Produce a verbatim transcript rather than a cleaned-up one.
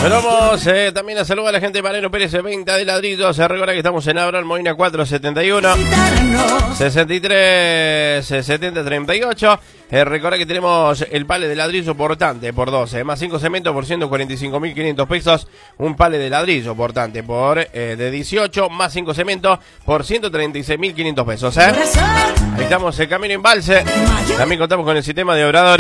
Vamos eh, también a saludar a la gente de Mariano Pérez, venta de ladrillos. Se recuerda que estamos en Abraham Molina cuatro setenta y uno, sesenta y tres, setenta, treinta y ocho. Eh, recuerda que tenemos el pale de ladrillo portante por doce, más cinco cementos por ciento cuarenta y cinco mil quinientos pesos. Un pale de ladrillo portante por eh, de dieciocho, más cinco cementos por ciento treinta y seis mil quinientos pesos. ¿eh? Ahí estamos, el camino embalse. También contamos con el sistema de obradores.